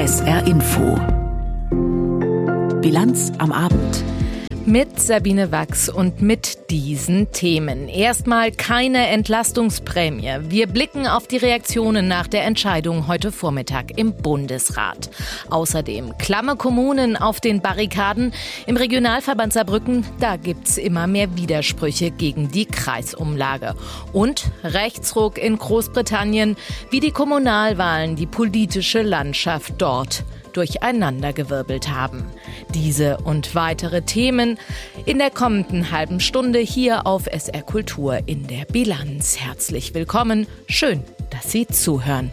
SR Info. Bilanz am Abend. Mit Sabine Wachs und mit diesen Themen. Erstmal keine Entlastungsprämie. Wir blicken auf die Reaktionen nach der Entscheidung heute Vormittag im Bundesrat. Außerdem klamme Kommunen auf den Barrikaden. Im Regionalverband Saarbrücken, da gibt's immer mehr Widersprüche gegen die Kreisumlage. Und Rechtsruck in Großbritannien, wie die Kommunalwahlen die politische Landschaft dort durcheinandergewirbelt haben. Diese und weitere Themen in der kommenden halben Stunde hier auf SR Kultur in der Bilanz. Herzlich willkommen. Schön, dass Sie zuhören.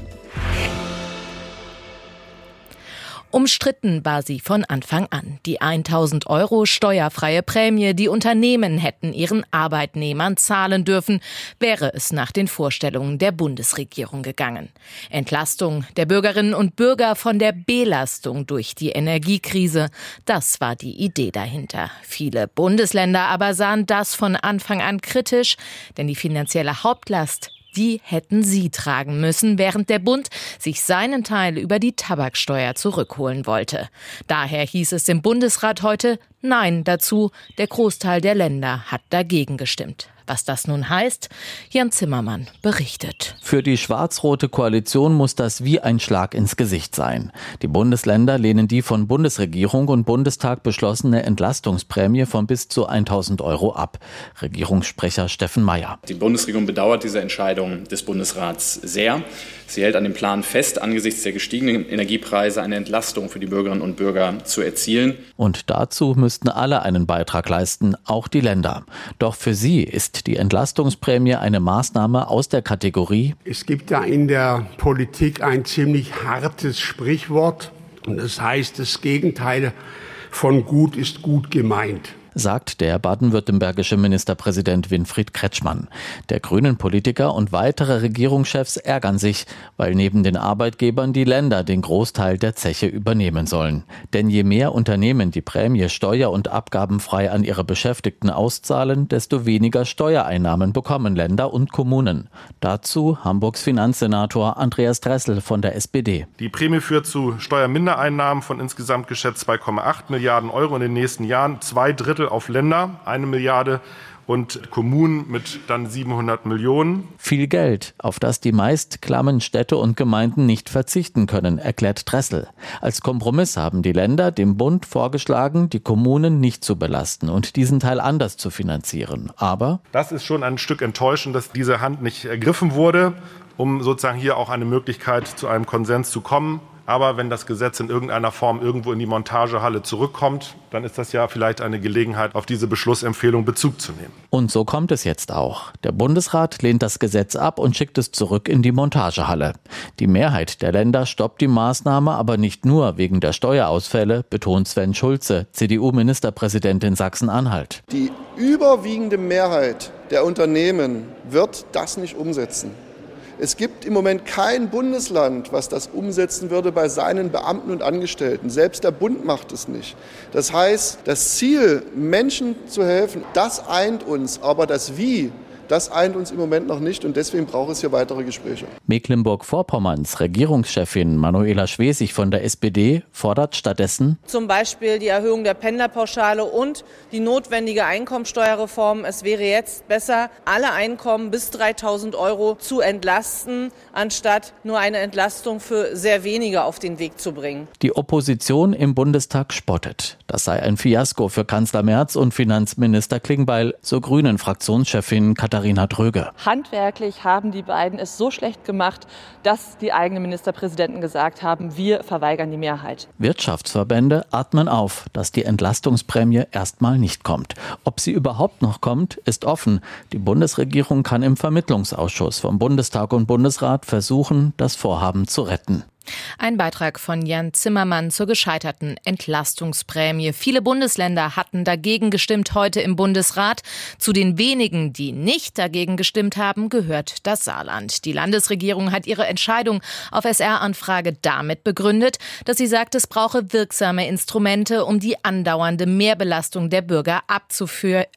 Umstritten war sie von Anfang an. Die 1.000 € steuerfreie Prämie, die Unternehmen hätten ihren Arbeitnehmern zahlen dürfen, wäre es nach den Vorstellungen der Bundesregierung gegangen. Entlastung der Bürgerinnen und Bürger von der Belastung durch die Energiekrise, das war die Idee dahinter. Viele Bundesländer aber sahen das von Anfang an kritisch, denn die finanzielle Hauptlast, die hätten sie tragen müssen, während der Bund sich seinen Teil über die Tabaksteuer zurückholen wollte. Daher hieß es im Bundesrat heute Nein dazu. Der Großteil der Länder hat dagegen gestimmt. Was das nun heißt, Jan Zimmermann berichtet. Für die schwarz-rote Koalition muss das wie ein Schlag ins Gesicht sein. Die Bundesländer lehnen die von Bundesregierung und Bundestag beschlossene Entlastungsprämie von bis zu 1.000 € ab. Regierungssprecher Steffen Mayer. Die Bundesregierung bedauert diese Entscheidung des Bundesrats sehr. Sie hält an dem Plan fest, angesichts der gestiegenen Energiepreise eine Entlastung für die Bürgerinnen und Bürger zu erzielen. Und dazu müssten alle einen Beitrag leisten, auch die Länder. Doch für sie ist die Entlastungsprämie eine Maßnahme aus der Kategorie: Es gibt da in der Politik ein ziemlich hartes Sprichwort. Und das heißt, das Gegenteil von gut ist gut gemeint, sagt der baden-württembergische Ministerpräsident Winfried Kretschmann. Der Grünen-Politiker und weitere Regierungschefs ärgern sich, weil neben den Arbeitgebern die Länder den Großteil der Zeche übernehmen sollen. Denn je mehr Unternehmen die Prämie steuer- und abgabenfrei an ihre Beschäftigten auszahlen, desto weniger Steuereinnahmen bekommen Länder und Kommunen. Dazu Hamburgs Finanzsenator Andreas Dressel von der SPD. Die Prämie führt zu Steuermindereinnahmen von insgesamt geschätzt 2,8 Milliarden € in den nächsten Jahren. 2/3 auf Länder, 1 Milliarde, und Kommunen mit dann 700 Millionen. Viel Geld, auf das die meist klammen Städte und Gemeinden nicht verzichten können, erklärt Dressel. Als Kompromiss haben die Länder dem Bund vorgeschlagen, die Kommunen nicht zu belasten und diesen Teil anders zu finanzieren. Aber das ist schon ein Stück enttäuschend, dass diese Hand nicht ergriffen wurde, um sozusagen hier auch eine Möglichkeit zu einem Konsens zu kommen. Aber wenn das Gesetz in irgendeiner Form irgendwo in die Montagehalle zurückkommt, dann ist das ja vielleicht eine Gelegenheit, auf diese Beschlussempfehlung Bezug zu nehmen. Und so kommt es jetzt auch. Der Bundesrat lehnt das Gesetz ab und schickt es zurück in die Montagehalle. Die Mehrheit der Länder stoppt die Maßnahme aber nicht nur wegen der Steuerausfälle, betont Sven Schulze, CDU-Ministerpräsident in Sachsen-Anhalt. Die überwiegende Mehrheit der Unternehmen wird das nicht umsetzen. Es gibt im Moment kein Bundesland, was das umsetzen würde bei seinen Beamten und Angestellten. Selbst der Bund macht es nicht. Das heißt, das Ziel, Menschen zu helfen, das eint uns. Aber das Wie, das eint uns im Moment noch nicht. Und deswegen braucht es hier weitere Gespräche. Mecklenburg-Vorpommerns Regierungschefin Manuela Schwesig von der SPD fordert stattdessen zum Beispiel die Erhöhung der Pendlerpauschale und die notwendige Einkommensteuerreform. Es wäre jetzt besser, alle Einkommen bis 3.000 € zu entlasten, anstatt nur eine Entlastung für sehr wenige auf den Weg zu bringen. Die Opposition im Bundestag spottet. Das sei ein Fiasko für Kanzler Merz und Finanzminister Klingbeil, so Grünen-Fraktionschefin Katharina Dröge. Handwerklich haben die beiden es so schlecht gemacht, dass die eigenen Ministerpräsidenten gesagt haben, wir verweigern die Mehrheit. Wirtschaftsverbände atmen auf, dass die Entlastungsprämie erstmal nicht kommt. Ob sie überhaupt noch kommt, ist offen. Die Bundesregierung kann im Vermittlungsausschuss vom Bundestag und Bundesrat versuchen, das Vorhaben zu retten. Ein Beitrag von Jan Zimmermann zur gescheiterten Entlastungsprämie. Viele Bundesländer hatten dagegen gestimmt heute im Bundesrat. Zu den wenigen, die nicht dagegen gestimmt haben, gehört das Saarland. Die Landesregierung hat ihre Entscheidung auf SR-Anfrage damit begründet, dass sie sagt, es brauche wirksame Instrumente, um die andauernde Mehrbelastung der Bürger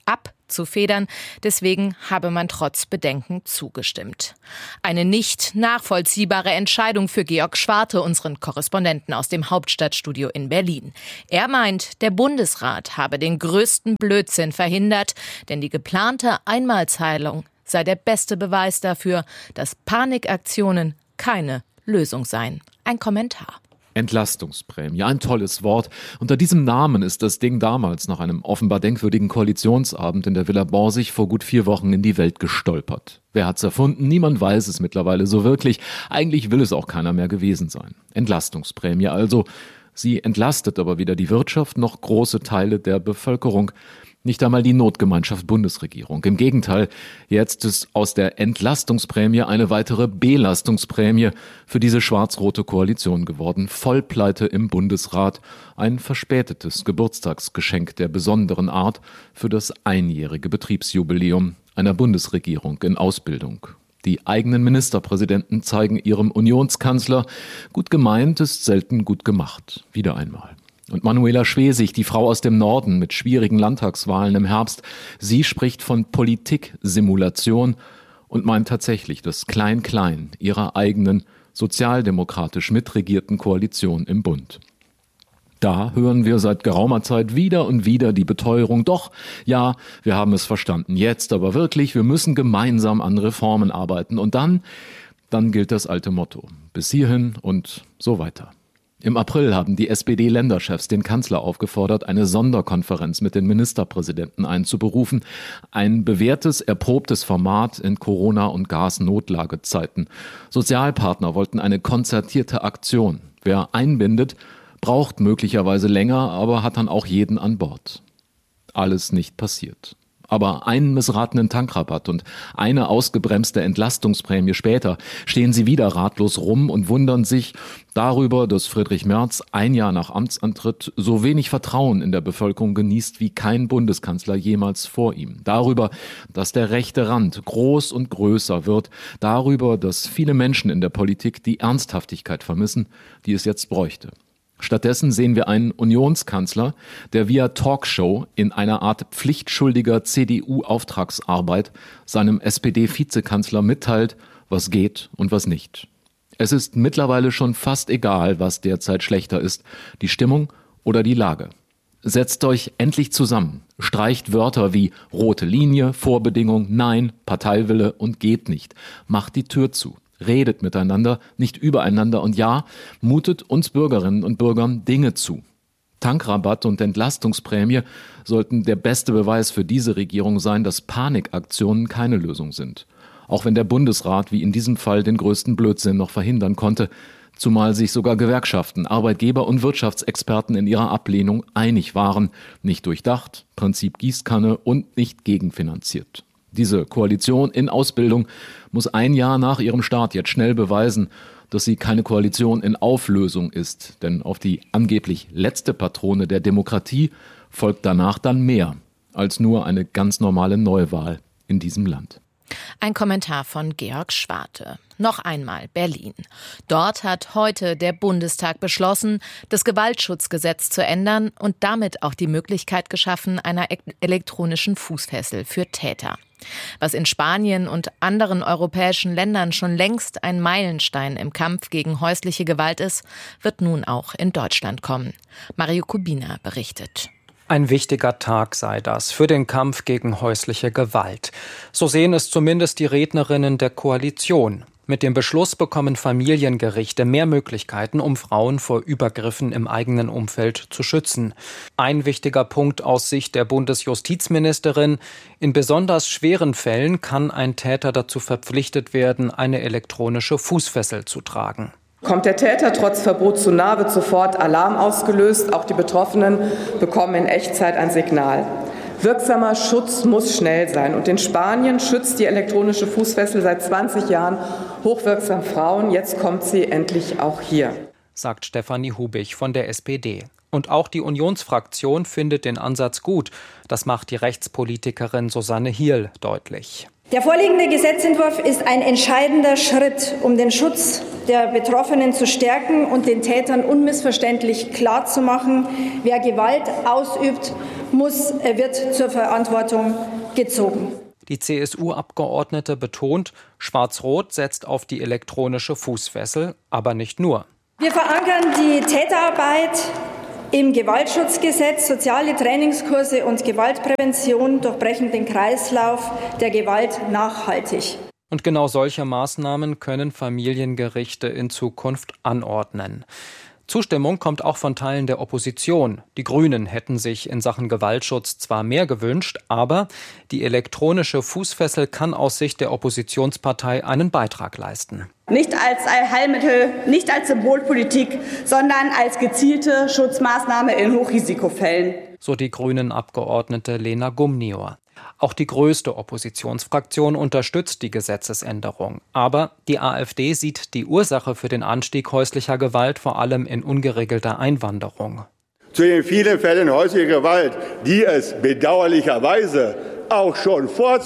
abzufedern. Deswegen habe man trotz Bedenken zugestimmt. Eine nicht nachvollziehbare Entscheidung für Georg Schwarte, unseren Korrespondenten aus dem Hauptstadtstudio in Berlin. Er meint, der Bundesrat habe den größten Blödsinn verhindert, denn die geplante Einmalzahlung sei der beste Beweis dafür, dass Panikaktionen keine Lösung seien. Ein Kommentar. Entlastungsprämie, ein tolles Wort. Unter diesem Namen ist das Ding damals nach einem offenbar denkwürdigen Koalitionsabend in der Villa Borsig vor gut 4 Wochen in die Welt gestolpert. Wer hat's erfunden? Niemand weiß es mittlerweile so wirklich. Eigentlich will es auch keiner mehr gewesen sein. Entlastungsprämie also. Sie entlastet aber weder die Wirtschaft noch große Teile der Bevölkerung. Nicht einmal die Notgemeinschaft Bundesregierung. Im Gegenteil, jetzt ist aus der Entlastungsprämie eine weitere Belastungsprämie für diese schwarz-rote Koalition geworden. Vollpleite im Bundesrat. Ein verspätetes Geburtstagsgeschenk der besonderen Art für das einjährige Betriebsjubiläum einer Bundesregierung in Ausbildung. Die eigenen Ministerpräsidenten zeigen ihrem Unionskanzler, gut gemeint ist selten gut gemacht. Wieder einmal. Und Manuela Schwesig, die Frau aus dem Norden mit schwierigen Landtagswahlen im Herbst, sie spricht von Politiksimulation und meint tatsächlich das Klein-Klein ihrer eigenen sozialdemokratisch mitregierten Koalition im Bund. Da hören wir seit geraumer Zeit wieder und wieder die Beteuerung, doch, ja, wir haben es verstanden, jetzt aber wirklich, wir müssen gemeinsam an Reformen arbeiten. Und dann gilt das alte Motto, bis hierhin und so weiter. Im April haben die SPD-Länderchefs den Kanzler aufgefordert, eine Sonderkonferenz mit den Ministerpräsidenten einzuberufen. Ein bewährtes, erprobtes Format in Corona- und Gasnotlagezeiten. Sozialpartner wollten eine konzertierte Aktion. Wer einbindet, braucht möglicherweise länger, aber hat dann auch jeden an Bord. Alles nicht passiert. Aber einen missratenen Tankrabatt und eine ausgebremste Entlastungsprämie später stehen sie wieder ratlos rum und wundern sich darüber, dass Friedrich Merz 1 Jahr nach Amtsantritt so wenig Vertrauen in der Bevölkerung genießt wie kein Bundeskanzler jemals vor ihm. Darüber, dass der rechte Rand groß und größer wird. Darüber, dass viele Menschen in der Politik die Ernsthaftigkeit vermissen, die es jetzt bräuchte. Stattdessen sehen wir einen Unionskanzler, der via Talkshow in einer Art pflichtschuldiger CDU-Auftragsarbeit seinem SPD-Vizekanzler mitteilt, was geht und was nicht. Es ist mittlerweile schon fast egal, was derzeit schlechter ist, die Stimmung oder die Lage. Setzt euch endlich zusammen, streicht Wörter wie rote Linie, Vorbedingung, Nein, Parteiwille und geht nicht. Macht die Tür zu. Redet miteinander, nicht übereinander und ja, mutet uns Bürgerinnen und Bürgern Dinge zu. Tankrabatt und Entlastungsprämie sollten der beste Beweis für diese Regierung sein, dass Panikaktionen keine Lösung sind. Auch wenn der Bundesrat wie in diesem Fall den größten Blödsinn noch verhindern konnte, zumal sich sogar Gewerkschaften, Arbeitgeber und Wirtschaftsexperten in ihrer Ablehnung einig waren, nicht durchdacht, Prinzip Gießkanne und nicht gegenfinanziert. Diese Koalition in Ausbildung muss 1 Jahr nach ihrem Start jetzt schnell beweisen, dass sie keine Koalition in Auflösung ist. Denn auf die angeblich letzte Patrone der Demokratie folgt danach dann mehr als nur eine ganz normale Neuwahl in diesem Land. Ein Kommentar von Georg Schwarte. Noch einmal Berlin. Dort hat heute der Bundestag beschlossen, das Gewaltschutzgesetz zu ändern und damit auch die Möglichkeit geschaffen einer elektronischen Fußfessel für Täter. Was in Spanien und anderen europäischen Ländern schon längst ein Meilenstein im Kampf gegen häusliche Gewalt ist, wird nun auch in Deutschland kommen. Mario Kubina berichtet. Ein wichtiger Tag sei das für den Kampf gegen häusliche Gewalt. So sehen es zumindest die Rednerinnen der Koalition. Mit dem Beschluss bekommen Familiengerichte mehr Möglichkeiten, um Frauen vor Übergriffen im eigenen Umfeld zu schützen. Ein wichtiger Punkt aus Sicht der Bundesjustizministerin: In besonders schweren Fällen kann ein Täter dazu verpflichtet werden, eine elektronische Fußfessel zu tragen. Kommt der Täter trotz Verbot zu nahe, wird sofort Alarm ausgelöst. Auch die Betroffenen bekommen in Echtzeit ein Signal. Wirksamer Schutz muss schnell sein. Und in Spanien schützt die elektronische Fußfessel seit 20 Jahren hochwirksam Frauen. Jetzt kommt sie endlich auch hier, sagt Stefanie Hubich von der SPD. Und auch die Unionsfraktion findet den Ansatz gut. Das macht die Rechtspolitikerin Susanne Hierl deutlich. Der vorliegende Gesetzentwurf ist ein entscheidender Schritt, um den Schutz der Betroffenen zu stärken und den Tätern unmissverständlich klarzumachen: Wer Gewalt ausübt, wird zur Verantwortung gezogen. Die CSU-Abgeordnete betont, Schwarz-Rot setzt auf die elektronische Fußfessel, aber nicht nur. Wir verankern die Täterarbeit im Gewaltschutzgesetz. Soziale Trainingskurse und Gewaltprävention durchbrechen den Kreislauf der Gewalt nachhaltig. Und genau solche Maßnahmen können Familiengerichte in Zukunft anordnen. Zustimmung kommt auch von Teilen der Opposition. Die Grünen hätten sich in Sachen Gewaltschutz zwar mehr gewünscht, aber die elektronische Fußfessel kann aus Sicht der Oppositionspartei einen Beitrag leisten. Nicht als Allheilmittel, nicht als Symbolpolitik, sondern als gezielte Schutzmaßnahme in Hochrisikofällen. So die Grünen-Abgeordnete Lena Gumnior. Auch die größte Oppositionsfraktion unterstützt die Gesetzesänderung. Aber die AfD sieht die Ursache für den Anstieg häuslicher Gewalt vor allem in ungeregelter Einwanderung. Zu den vielen Fällen häuslicher Gewalt, die es bedauerlicherweise auch schon vor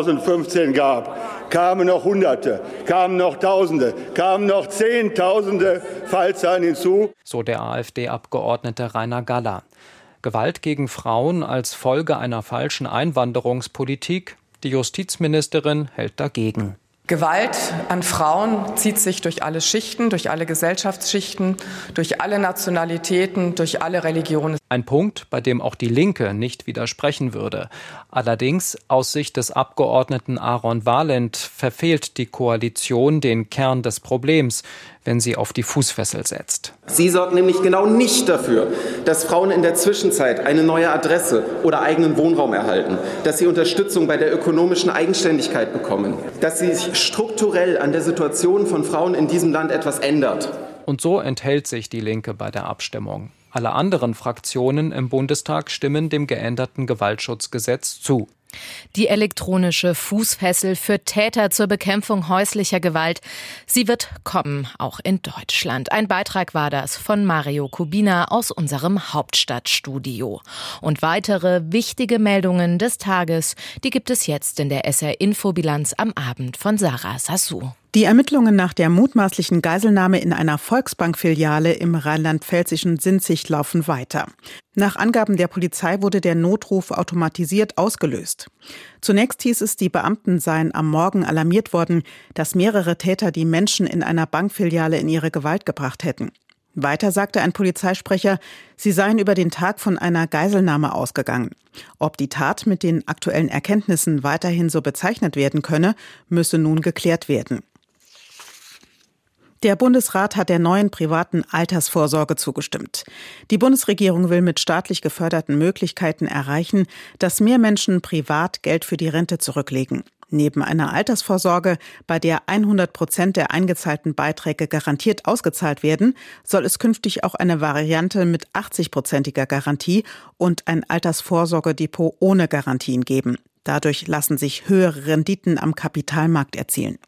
2015 gab, kamen noch Hunderte, kamen noch Tausende, kamen noch Zehntausende Fallzahlen hinzu. So der AfD-Abgeordnete Rainer Galler. Gewalt gegen Frauen als Folge einer falschen Einwanderungspolitik. Die Justizministerin hält dagegen. Gewalt an Frauen zieht sich durch alle Schichten, durch alle Gesellschaftsschichten, durch alle Nationalitäten, durch alle Religionen. Ein Punkt, bei dem auch die Linke nicht widersprechen würde. Allerdings, aus Sicht des Abgeordneten Aaron Valent, verfehlt die Koalition den Kern des Problems, wenn sie auf die Fußfessel setzt. Sie sorgt nämlich genau nicht dafür, dass Frauen in der Zwischenzeit eine neue Adresse oder eigenen Wohnraum erhalten, dass sie Unterstützung bei der ökonomischen Eigenständigkeit bekommen, dass sie sich strukturell an der Situation von Frauen in diesem Land etwas ändert. Und so enthält sich die Linke bei der Abstimmung. Alle anderen Fraktionen im Bundestag stimmen dem geänderten Gewaltschutzgesetz zu. Die elektronische Fußfessel für Täter zur Bekämpfung häuslicher Gewalt. Sie wird kommen, auch in Deutschland. Ein Beitrag war das von Mario Kubina aus unserem Hauptstadtstudio. Und weitere wichtige Meldungen des Tages, die gibt es jetzt in der SR-Info-Bilanz am Abend von Sarah Sassou. Die Ermittlungen nach der mutmaßlichen Geiselnahme in einer Volksbank-Filiale im rheinland-pfälzischen Sinzig laufen weiter. Nach Angaben der Polizei wurde der Notruf automatisiert ausgelöst. Zunächst hieß es, die Beamten seien am Morgen alarmiert worden, dass mehrere Täter die Menschen in einer Bankfiliale in ihre Gewalt gebracht hätten. Weiter sagte ein Polizeisprecher, sie seien über den Tag von einer Geiselnahme ausgegangen. Ob die Tat mit den aktuellen Erkenntnissen weiterhin so bezeichnet werden könne, müsse nun geklärt werden. Der Bundesrat hat der neuen privaten Altersvorsorge zugestimmt. Die Bundesregierung will mit staatlich geförderten Möglichkeiten erreichen, dass mehr Menschen privat Geld für die Rente zurücklegen. Neben einer Altersvorsorge, bei der 100% der eingezahlten Beiträge garantiert ausgezahlt werden, soll es künftig auch eine Variante mit 80%iger Garantie und ein Altersvorsorgedepot ohne Garantien geben. Dadurch lassen sich höhere Renditen am Kapitalmarkt erzielen.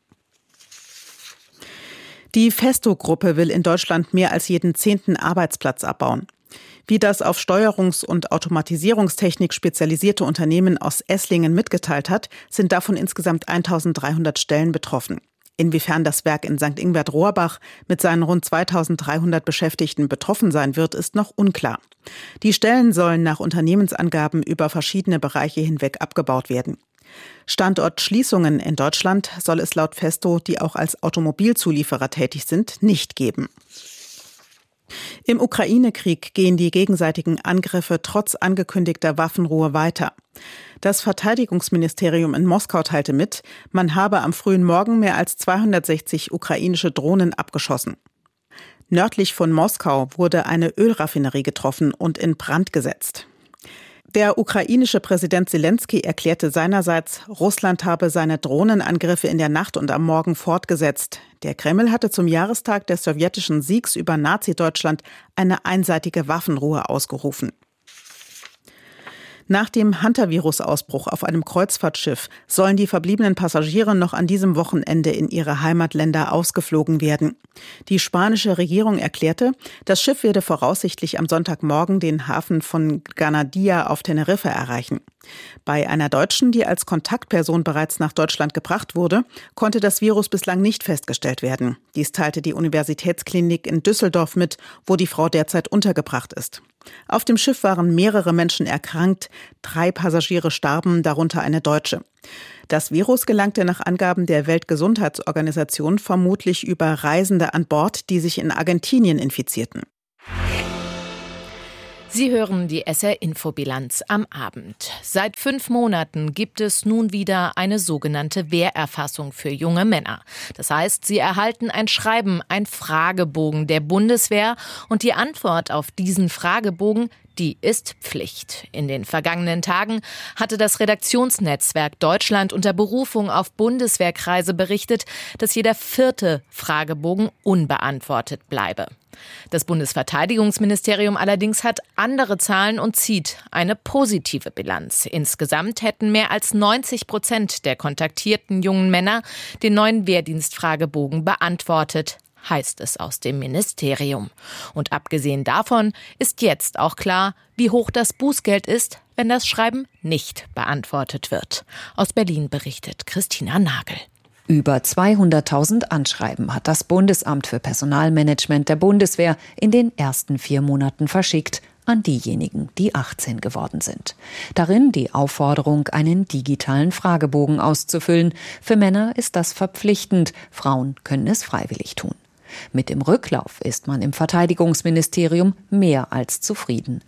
Die Festo-Gruppe will in Deutschland mehr als jeden 10. Arbeitsplatz abbauen. Wie das auf Steuerungs- und Automatisierungstechnik spezialisierte Unternehmen aus Esslingen mitgeteilt hat, sind davon insgesamt 1.300 Stellen betroffen. Inwiefern das Werk in St. Ingbert-Rohrbach mit seinen rund 2.300 Beschäftigten betroffen sein wird, ist noch unklar. Die Stellen sollen nach Unternehmensangaben über verschiedene Bereiche hinweg abgebaut werden. Standortschließungen in Deutschland soll es laut Festo, die auch als Automobilzulieferer tätig sind, nicht geben. Im Ukraine-Krieg gehen die gegenseitigen Angriffe trotz angekündigter Waffenruhe weiter. Das Verteidigungsministerium in Moskau teilte mit, man habe am frühen Morgen mehr als 260 ukrainische Drohnen abgeschossen. Nördlich von Moskau wurde eine Ölraffinerie getroffen und in Brand gesetzt. Der ukrainische Präsident Selenskyj erklärte seinerseits, Russland habe seine Drohnenangriffe in der Nacht und am Morgen fortgesetzt. Der Kreml hatte zum Jahrestag des sowjetischen Siegs über Nazi-Deutschland eine einseitige Waffenruhe ausgerufen. Nach dem Hantavirus-Ausbruch auf einem Kreuzfahrtschiff sollen die verbliebenen Passagiere noch an diesem Wochenende in ihre Heimatländer ausgeflogen werden. Die spanische Regierung erklärte, das Schiff werde voraussichtlich am Sonntagmorgen den Hafen von Granadilla auf Teneriffa erreichen. Bei einer Deutschen, die als Kontaktperson bereits nach Deutschland gebracht wurde, konnte das Virus bislang nicht festgestellt werden. Dies teilte die Universitätsklinik in Düsseldorf mit, wo die Frau derzeit untergebracht ist. Auf dem Schiff waren mehrere Menschen erkrankt, 3 Passagiere starben, darunter eine Deutsche. Das Virus gelangte nach Angaben der Weltgesundheitsorganisation vermutlich über Reisende an Bord, die sich in Argentinien infizierten. Sie hören die SR-Info-Bilanz am Abend. Seit 5 Monaten gibt es nun wieder eine sogenannte Wehrerfassung für junge Männer. Das heißt, sie erhalten ein Schreiben, ein Fragebogen der Bundeswehr und die Antwort auf diesen Fragebogen, die ist Pflicht. In den vergangenen Tagen hatte das Redaktionsnetzwerk Deutschland unter Berufung auf Bundeswehrkreise berichtet, dass jeder 4. Fragebogen unbeantwortet bleibe. Das Bundesverteidigungsministerium allerdings hat andere Zahlen und zieht eine positive Bilanz. Insgesamt hätten mehr als 90% der kontaktierten jungen Männer den neuen Wehrdienstfragebogen beantwortet, heißt es aus dem Ministerium. Und abgesehen davon ist jetzt auch klar, wie hoch das Bußgeld ist, wenn das Schreiben nicht beantwortet wird. Aus Berlin berichtet Christina Nagel. Über 200.000 Anschreiben hat das Bundesamt für Personalmanagement der Bundeswehr in den ersten 4 Monaten verschickt an diejenigen, die 18 geworden sind. Darin die Aufforderung, einen digitalen Fragebogen auszufüllen. Für Männer ist das verpflichtend, Frauen können es freiwillig tun. Mit dem Rücklauf ist man im Verteidigungsministerium mehr als zufrieden.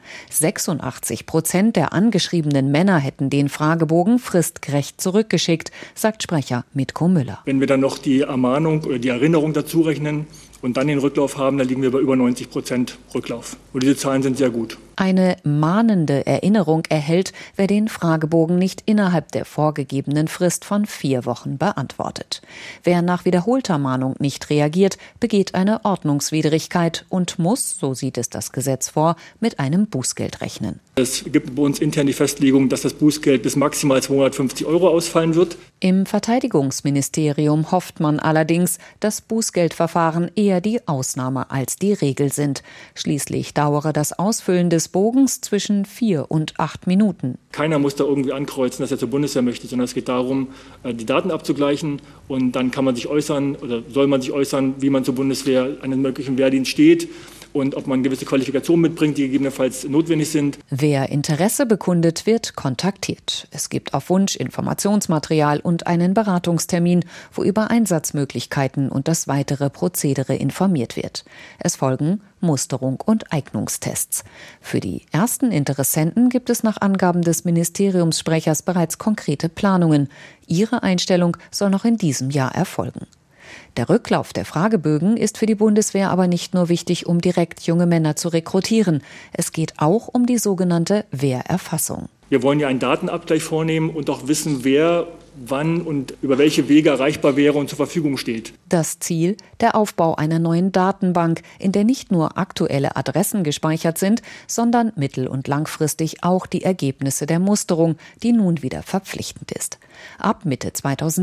86% der angeschriebenen Männer hätten den Fragebogen fristgerecht zurückgeschickt, sagt Sprecher Mitko Müller. Wenn wir dann noch die Ermahnung oder die Erinnerung dazu rechnen und dann den Rücklauf haben, dann liegen wir bei über 90% Rücklauf. Und diese Zahlen sind sehr gut. Eine mahnende Erinnerung erhält, wer den Fragebogen nicht innerhalb der vorgegebenen Frist von 4 Wochen beantwortet. Wer nach wiederholter Mahnung nicht reagiert, begeht eine Ordnungswidrigkeit und muss, so sieht es das Gesetz vor, mit einem Bußgeld rechnen. Es gibt bei uns intern die Festlegung, dass das Bußgeld bis maximal 250 € ausfallen wird. Im Verteidigungsministerium hofft man allerdings, dass Bußgeldverfahren eher die Ausnahme als die Regel sind. Schließlich dauere das Ausfüllen des Bogens zwischen 4 und 8 Minuten. Keiner muss da irgendwie ankreuzen, dass er zur Bundeswehr möchte, sondern es geht darum, die Daten abzugleichen und dann kann man sich äußern oder soll man sich äußern, wie man zur Bundeswehr einen möglichen Wehrdienst steht und ob man gewisse Qualifikationen mitbringt, die gegebenenfalls notwendig sind. Wer Interesse bekundet, wird kontaktiert. Es gibt auf Wunsch Informationsmaterial und einen Beratungstermin, wo über Einsatzmöglichkeiten und das weitere Prozedere informiert wird. Es folgen Musterung und Eignungstests. Für die ersten Interessenten gibt es nach Angaben des Ministeriumssprechers bereits konkrete Planungen. Ihre Einstellung soll noch in diesem Jahr erfolgen. Der Rücklauf der Fragebögen ist für die Bundeswehr aber nicht nur wichtig, um direkt junge Männer zu rekrutieren. Es geht auch um die sogenannte Wehrerfassung. Wir wollen ja einen Datenabgleich vornehmen und auch wissen, wer wann und über welche Wege erreichbar wäre und zur Verfügung steht. Das Ziel, der Aufbau einer neuen Datenbank, in der nicht nur aktuelle Adressen gespeichert sind, sondern mittel- und langfristig auch die Ergebnisse der Musterung, die nun wieder verpflichtend ist. Ab Mitte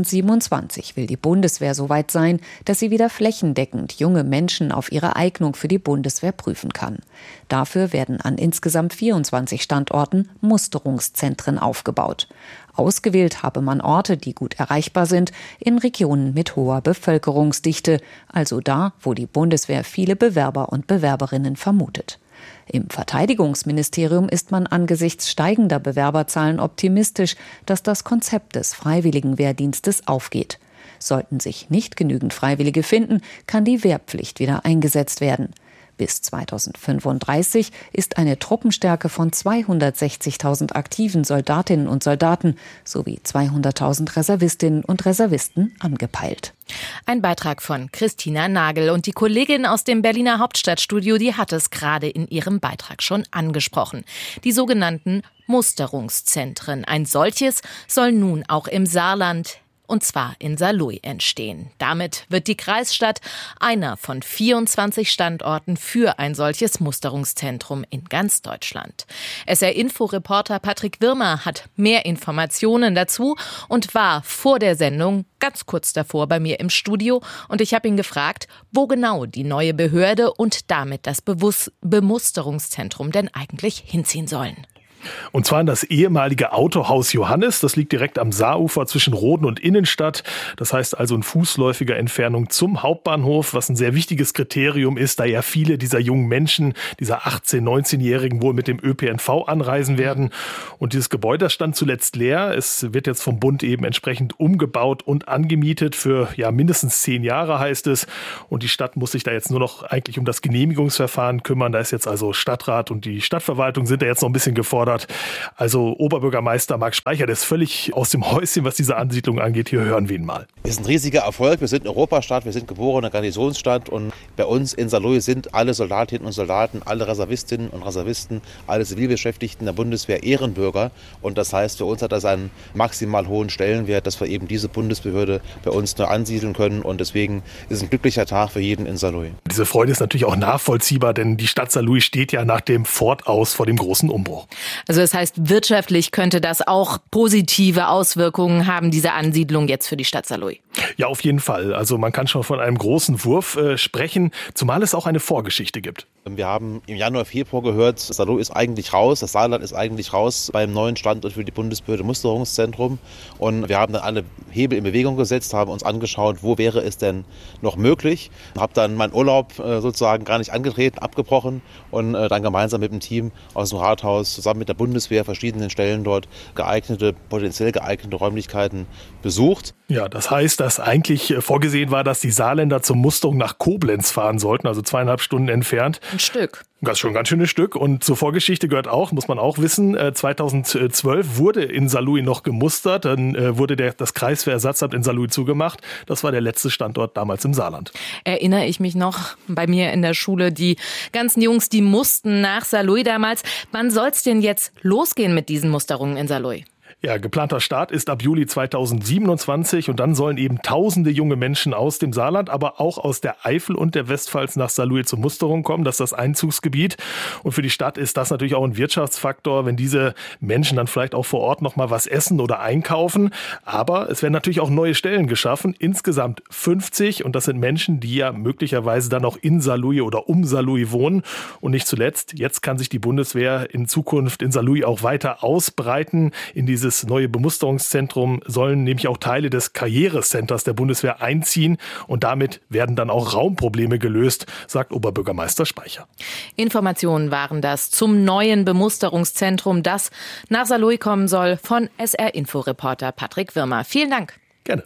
2027 will die Bundeswehr so weit sein, dass sie wieder flächendeckend junge Menschen auf ihre Eignung für die Bundeswehr prüfen kann. Dafür werden an insgesamt 24 Standorten Musterungszentren aufgebaut. Ausgewählt habe man Orte, die gut erreichbar sind, in Regionen mit hoher Bevölkerungsdichte, also da, wo die Bundeswehr viele Bewerber und Bewerberinnen vermutet. Im Verteidigungsministerium ist man angesichts steigender Bewerberzahlen optimistisch, dass das Konzept des Freiwilligenwehrdienstes aufgeht. Sollten sich nicht genügend Freiwillige finden, kann die Wehrpflicht wieder eingesetzt werden. Bis 2035 ist eine Truppenstärke von 260.000 aktiven Soldatinnen und Soldaten sowie 200.000 Reservistinnen und Reservisten angepeilt. Ein Beitrag von Christina Nagel und die Kollegin aus dem Berliner Hauptstadtstudio, die hat es gerade in ihrem Beitrag schon angesprochen. Die sogenannten Musterungszentren. Ein solches soll nun auch im Saarland, und zwar in Saarlouis, entstehen. Damit wird die Kreisstadt einer von 24 Standorten für ein solches Musterungszentrum in ganz Deutschland. SR-Info-Reporter Patrick Wirmer hat mehr Informationen dazu und war vor der Sendung ganz kurz davor bei mir im Studio. Und ich habe ihn gefragt, wo genau die neue Behörde und damit das Bemusterungszentrum denn eigentlich hinziehen sollen. Und zwar in das ehemalige Autohaus Johannes. Das liegt direkt am Saarufer zwischen Roden und Innenstadt. Das heißt also in fußläufiger Entfernung zum Hauptbahnhof, was ein sehr wichtiges Kriterium ist, da ja viele dieser jungen Menschen, dieser 18-, 19-Jährigen wohl mit dem ÖPNV anreisen werden. Und dieses Gebäude stand zuletzt leer. Es wird jetzt vom Bund eben entsprechend umgebaut und angemietet für mindestens 10 Jahre, heißt es. Und die Stadt muss sich da jetzt nur noch eigentlich um das Genehmigungsverfahren kümmern. Da ist jetzt also Stadtrat und die Stadtverwaltung sind da jetzt noch ein bisschen gefordert. Also Oberbürgermeister Marc Speicher, der ist völlig aus dem Häuschen, was diese Ansiedlung angeht. Hier hören wir ihn mal. Es ist ein riesiger Erfolg. Wir sind eine Europastadt, wir sind geborene Garnisonsstadt und bei uns in Saarlouis sind alle Soldatinnen und Soldaten, alle Reservistinnen und Reservisten, alle Zivilbeschäftigten der Bundeswehr Ehrenbürger. Und das heißt, für uns hat das einen maximal hohen Stellenwert, dass wir eben diese Bundesbehörde bei uns neu ansiedeln können. Und deswegen ist es ein glücklicher Tag für jeden in Saarlouis. Diese Freude ist natürlich auch nachvollziehbar, denn die Stadt Saarlouis steht ja nach dem Fort aus vor dem großen Umbruch. Also das heißt, wirtschaftlich könnte das auch positive Auswirkungen haben, diese Ansiedlung jetzt für die Stadt Saarlouis. Ja, auf jeden Fall. Also man kann schon von einem großen Wurf sprechen, zumal es auch eine Vorgeschichte gibt. Wir haben im Januar, Februar gehört, Saarlouis ist eigentlich raus, das Saarland ist eigentlich raus beim neuen Standort für die Bundesbehörde Musterungszentrum. Und wir haben dann alle Hebel in Bewegung gesetzt, haben uns angeschaut, wo wäre es denn noch möglich. Habe dann meinen Urlaub sozusagen gar nicht angetreten, abgebrochen und dann gemeinsam mit dem Team aus dem Rathaus zusammen mit der Bundeswehr verschiedenen Stellen dort potenziell geeignete Räumlichkeiten besucht. Ja, das heißt, dass eigentlich vorgesehen war, dass die Saarländer zur Musterung nach Koblenz fahren sollten, also 2,5 Stunden entfernt. Ein Stück. Das ist schon ein ganz schönes Stück. Und zur Vorgeschichte gehört auch, muss man auch wissen, 2012 wurde in Saarlouis noch gemustert. Dann wurde das Kreiswehrersatzamt in Saarlouis zugemacht. Das war der letzte Standort damals im Saarland. Erinnere ich mich noch bei mir in der Schule, die ganzen Jungs, die mussten nach Saarlouis damals. Wann soll es denn jetzt losgehen mit diesen Musterungen in Saarlouis? Ja, geplanter Start ist ab Juli 2027 und dann sollen eben tausende junge Menschen aus dem Saarland, aber auch aus der Eifel und der Westpfalz nach Saarlouis zur Musterung kommen. Das ist das Einzugsgebiet. Und für die Stadt ist das natürlich auch ein Wirtschaftsfaktor, wenn diese Menschen dann vielleicht auch vor Ort noch mal was essen oder einkaufen. Aber es werden natürlich auch neue Stellen geschaffen, insgesamt 50. Und das sind Menschen, die ja möglicherweise dann auch in Saarlouis oder um Saarlouis wohnen. Und nicht zuletzt, jetzt kann sich die Bundeswehr in Zukunft in Saarlouis auch weiter ausbreiten. In dieses neue Bemusterungszentrum sollen nämlich auch Teile des Karrierecenters der Bundeswehr einziehen und damit werden dann auch Raumprobleme gelöst, sagt Oberbürgermeister Speicher. Informationen waren das zum neuen Bemusterungszentrum, das nach Saarlouis kommen soll, von SR-Info-Reporter Patrick Wirmer. Vielen Dank. Gerne.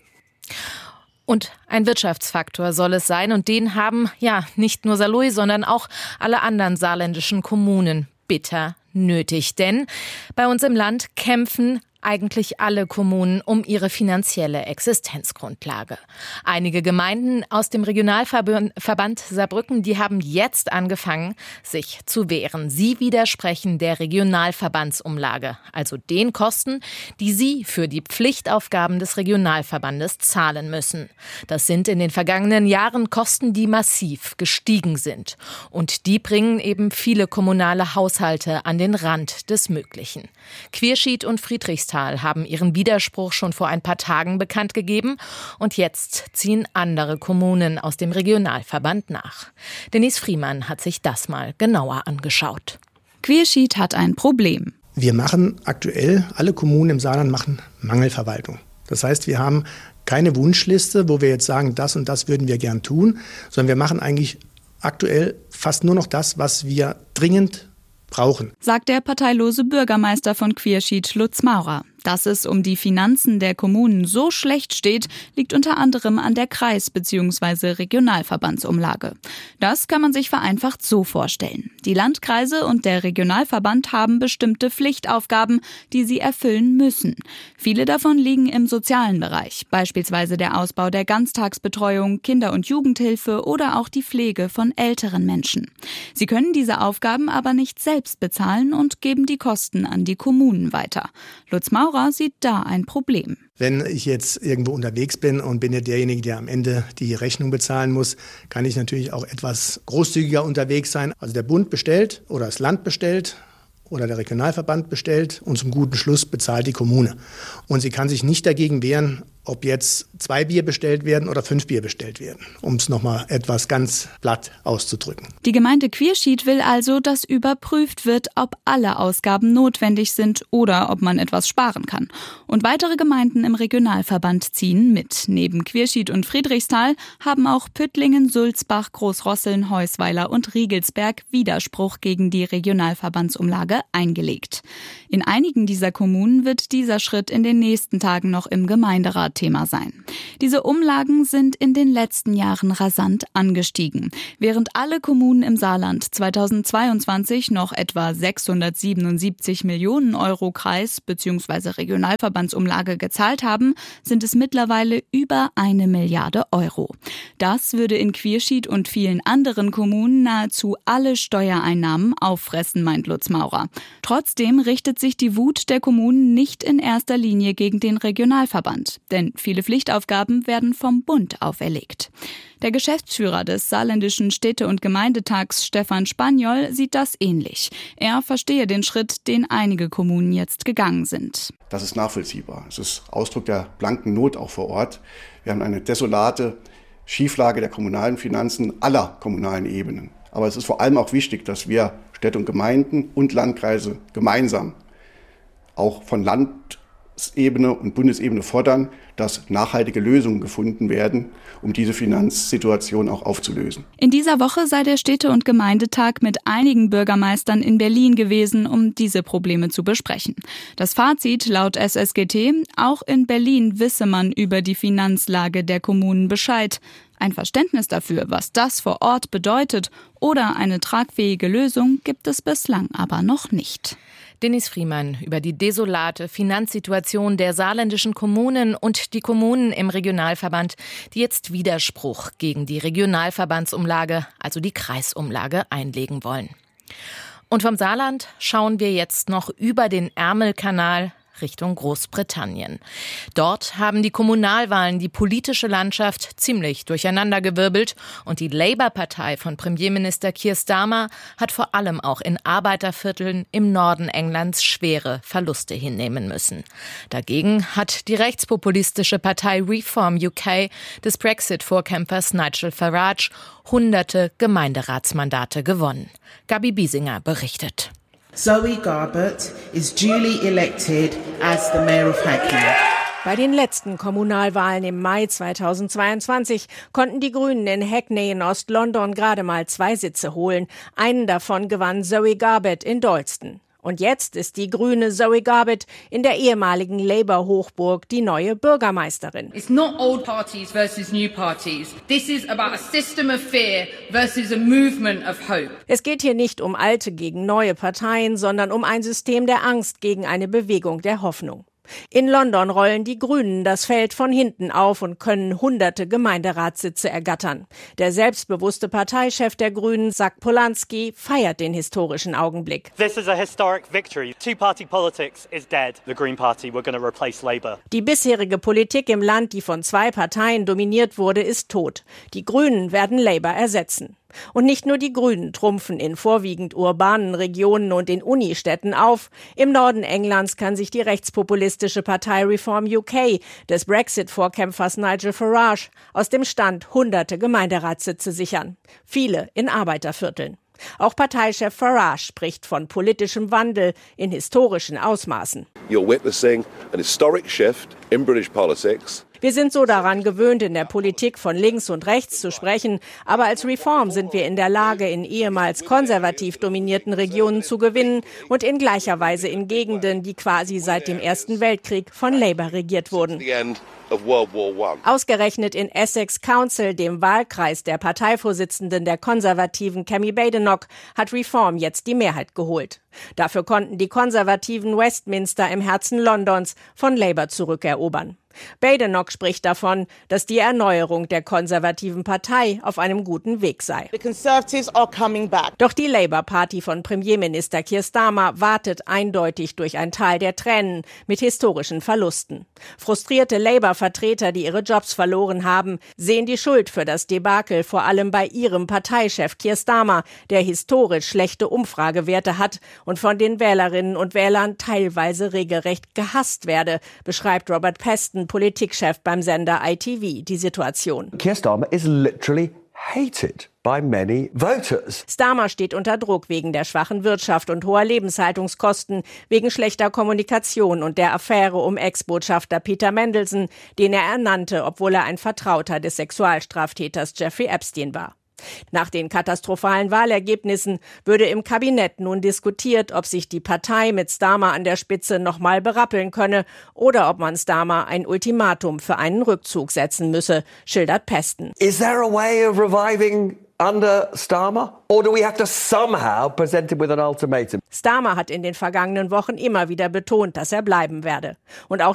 Und ein Wirtschaftsfaktor soll es sein und den haben ja nicht nur Saarlouis, sondern auch alle anderen saarländischen Kommunen bitter nötig. Denn bei uns im Land kämpfen eigentlich alle Kommunen um ihre finanzielle Existenzgrundlage. Einige Gemeinden aus dem Regionalverband Saarbrücken, die haben jetzt angefangen, sich zu wehren. Sie widersprechen der Regionalverbandsumlage, also den Kosten, die sie für die Pflichtaufgaben des Regionalverbandes zahlen müssen. Das sind in den vergangenen Jahren Kosten, die massiv gestiegen sind. Und die bringen eben viele kommunale Haushalte an den Rand des Möglichen. Querschied und Friedrichsthal haben ihren Widerspruch schon vor ein paar Tagen bekannt gegeben und jetzt ziehen andere Kommunen aus dem Regionalverband nach. Denise Friemann hat sich das mal genauer angeschaut. Querschied hat ein Problem. Wir machen aktuell, alle Kommunen im Saarland machen Mangelverwaltung. Das heißt, wir haben keine Wunschliste, wo wir jetzt sagen, das und das würden wir gern tun, sondern wir machen eigentlich aktuell fast nur noch das, was wir dringend brauchen, sagt der parteilose Bürgermeister von Querschied, Lutz Maurer. Dass es um die Finanzen der Kommunen so schlecht steht, liegt unter anderem an der Kreis- bzw. Regionalverbandsumlage. Das kann man sich vereinfacht so vorstellen. Die Landkreise und der Regionalverband haben bestimmte Pflichtaufgaben, die sie erfüllen müssen. Viele davon liegen im sozialen Bereich, beispielsweise der Ausbau der Ganztagsbetreuung, Kinder- und Jugendhilfe oder auch die Pflege von älteren Menschen. Sie können diese Aufgaben aber nicht selbst bezahlen und geben die Kosten an die Kommunen weiter. Lutz Maurer sieht da ein Problem. Wenn ich jetzt irgendwo unterwegs bin und bin ja derjenige, der am Ende die Rechnung bezahlen muss, kann ich natürlich auch etwas großzügiger unterwegs sein. Also der Bund bestellt oder das Land bestellt oder der Regionalverband bestellt und zum guten Schluss bezahlt die Kommune. Und sie kann sich nicht dagegen wehren, ob jetzt 2 Bier bestellt werden oder 5 Bier bestellt werden, um es nochmal etwas ganz platt auszudrücken. Die Gemeinde Quierschied will also, dass überprüft wird, ob alle Ausgaben notwendig sind oder ob man etwas sparen kann. Und weitere Gemeinden im Regionalverband ziehen mit. Neben Quierschied und Friedrichsthal haben auch Püttlingen, Sulzbach, Großrosseln, Heusweiler und Riegelsberg Widerspruch gegen die Regionalverbandsumlage eingelegt. In einigen dieser Kommunen wird dieser Schritt in den nächsten Tagen noch im Gemeinderat Thema sein. Diese Umlagen sind in den letzten Jahren rasant angestiegen. Während alle Kommunen im Saarland 2022 noch etwa 677 Millionen Euro Kreis- bzw. Regionalverbandsumlage gezahlt haben, sind es mittlerweile über 1 Milliarde Euro. Das würde in Quierschied und vielen anderen Kommunen nahezu alle Steuereinnahmen auffressen, meint Lutz Maurer. Trotzdem richtet sich die Wut der Kommunen nicht in erster Linie gegen den Regionalverband, denn viele Pflichtaufgaben werden vom Bund auferlegt. Der Geschäftsführer des Saarländischen Städte- und Gemeindetags, Stefan Spaniol, sieht das ähnlich. Er verstehe den Schritt, den einige Kommunen jetzt gegangen sind. Das ist nachvollziehbar. Es ist Ausdruck der blanken Not auch vor Ort. Wir haben eine desolate Schieflage der kommunalen Finanzen aller kommunalen Ebenen. Aber es ist vor allem auch wichtig, dass wir Städte und Gemeinden und Landkreise gemeinsam auch von Landesebene und Bundesebene fordern, dass nachhaltige Lösungen gefunden werden, um diese Finanzsituation auch aufzulösen. In dieser Woche sei der Städte- und Gemeindetag mit einigen Bürgermeistern in Berlin gewesen, um diese Probleme zu besprechen. Das Fazit laut SSGT: Auch in Berlin wisse man über die Finanzlage der Kommunen Bescheid. Ein Verständnis dafür, was das vor Ort bedeutet oder eine tragfähige Lösung, gibt es bislang aber noch nicht. Dennis Friemann über die desolate Finanzsituation der saarländischen Kommunen und die Kommunen im Regionalverband, die jetzt Widerspruch gegen die Regionalverbandsumlage, also die Kreisumlage, einlegen wollen. Und vom Saarland schauen wir jetzt noch über den Ärmelkanal Richtung Großbritannien. Dort haben die Kommunalwahlen die politische Landschaft ziemlich durcheinandergewirbelt und die Labour-Partei von Premierminister Keir Starmer hat vor allem auch in Arbeitervierteln im Norden Englands schwere Verluste hinnehmen müssen. Dagegen hat die rechtspopulistische Partei Reform UK des Brexit-Vorkämpfers Nigel Farage hunderte Gemeinderatsmandate gewonnen. Gabi Biesinger berichtet. Zoe Garbett is duly elected as the Mayor of Hackney. Bei den letzten Kommunalwahlen im Mai 2022 konnten die Grünen in Hackney in Ost-London gerade mal 2 Sitze holen. Einen davon gewann Zoe Garbett in Dalston. Und jetzt ist die grüne Zoe Garbett in der ehemaligen Labour-Hochburg die neue Bürgermeisterin. It's not old parties versus new parties. This is about a system of fear versus a movement of hope. Es geht hier nicht um alte gegen neue Parteien, sondern um ein System der Angst gegen eine Bewegung der Hoffnung. In London rollen die Grünen das Feld von hinten auf und können hunderte Gemeinderatssitze ergattern. Der selbstbewusste Parteichef der Grünen, Zac Polanski, feiert den historischen Augenblick. This is a historic victory. Two-party politics is dead. The Green Party, we're going to replace Labour. Die bisherige Politik im Land, die von 2 Parteien dominiert wurde, ist tot. Die Grünen werden Labour ersetzen. Und nicht nur die Grünen trumpfen in vorwiegend urbanen Regionen und in Unistädten auf. Im Norden Englands kann sich die rechtspopulistische Partei Reform UK des Brexit-Vorkämpfers Nigel Farage aus dem Stand hunderte Gemeinderatssitze sichern. Viele in Arbeitervierteln. Auch Parteichef Farage spricht von politischem Wandel in historischen Ausmaßen. You're witnessing an historic shift in British politics. Wir sind so daran gewöhnt, in der Politik von links und rechts zu sprechen. Aber als Reform sind wir in der Lage, in ehemals konservativ dominierten Regionen zu gewinnen und in gleicher Weise in Gegenden, die quasi seit dem Ersten Weltkrieg von Labour regiert wurden. Ausgerechnet in Essex Council, dem Wahlkreis der Parteivorsitzenden der Konservativen Kemi Badenoch, hat Reform jetzt die Mehrheit geholt. Dafür konnten die Konservativen Westminster im Herzen Londons von Labour zurückerobern. Badenoch spricht davon, dass die Erneuerung der konservativen Partei auf einem guten Weg sei. Doch die Labour-Party von Premierminister Keir Starmer wartet eindeutig durch ein Tal der Tränen mit historischen Verlusten. Frustrierte Labour-Vertreter, die ihre Jobs verloren haben, sehen die Schuld für das Debakel vor allem bei ihrem Parteichef Keir Starmer, der historisch schlechte Umfragewerte hat und von den Wählerinnen und Wählern teilweise regelrecht gehasst werde, beschreibt Robert Peston, Politikchef beim Sender ITV die Situation. Keir Starmer is literally hated by many voters. Starmer steht unter Druck wegen der schwachen Wirtschaft und hoher Lebenshaltungskosten, wegen schlechter Kommunikation und der Affäre um Ex-Botschafter Peter Mandelson, den er ernannte, obwohl er ein Vertrauter des Sexualstraftäters Jeffrey Epstein war. Nach den katastrophalen Wahlergebnissen würde im Kabinett nun diskutiert, ob sich die Partei mit Starmer an der Spitze nochmal berappeln könne oder ob man Starmer ein Ultimatum für einen Rückzug setzen müsse, schildert Peston. Is there a way of reviving under Starmer? Or do we have to somehow present him with an ultimatum? Starmer hat in den vergangenen Wochen immer wieder betont, dass er bleiben werde. Und auch